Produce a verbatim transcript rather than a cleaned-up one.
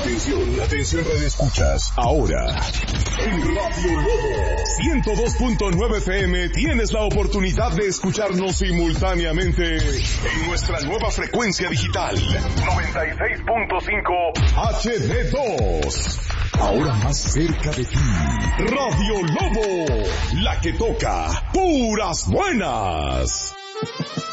Atención, atención Radio Escuchas. Ahora, en Radio Lobo ciento dos punto nueve F M tienes la oportunidad de escucharnos simultáneamente en nuestra nueva frecuencia digital noventa y seis punto cinco H D dos. Ahora más cerca de ti. Radio Lobo, la que toca puras buenas.